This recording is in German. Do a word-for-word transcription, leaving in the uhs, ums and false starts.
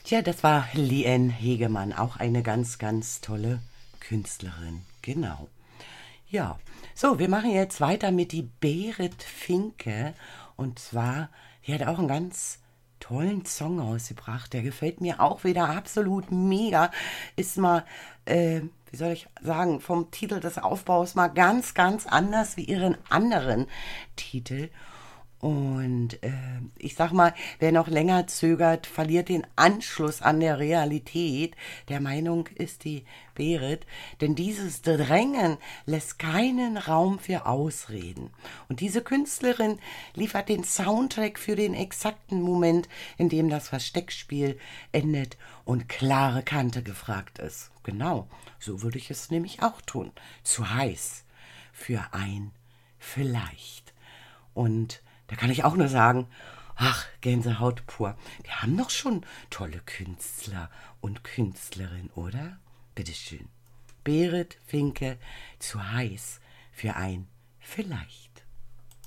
Tja, das war Lien Hegemann, auch eine ganz, ganz tolle Künstlerin. Genau. Ja, so, wir machen jetzt weiter mit die Berit Finke. Und zwar, die hat auch einen ganz tollen Song rausgebracht. Der gefällt mir auch wieder absolut mega. Ist mal, äh, wie soll ich sagen, vom Titel des Aufbaus mal ganz, ganz anders wie ihren anderen Titel. Und äh, ich sag mal, wer noch länger zögert, verliert den Anschluss an der Realität. Der Meinung ist die Berit, denn dieses Drängen lässt keinen Raum für Ausreden. Und diese Künstlerin liefert den Soundtrack für den exakten Moment, in dem das Versteckspiel endet und klare Kante gefragt ist. Genau, so würde ich es nämlich auch tun. Zu heiß für ein Vielleicht. Und da kann ich auch nur sagen, ach, Gänsehaut pur. Wir haben doch schon tolle Künstler und Künstlerinnen, oder? Bitteschön. Berit Finke, zu heiß für ein Vielleicht.